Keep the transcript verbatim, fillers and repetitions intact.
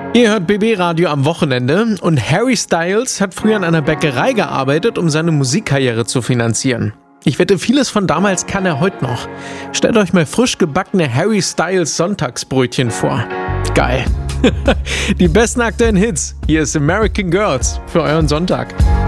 Ihr hört B B Radio am Wochenende und Harry Styles hat früher in einer Bäckerei gearbeitet, um seine Musikkarriere zu finanzieren. Ich wette, vieles von damals kann er heute noch. Stellt euch mal frisch gebackene Harry Styles Sonntagsbrötchen vor. Geil. Die besten aktuellen Hits. Hier ist American Girls für euren Sonntag.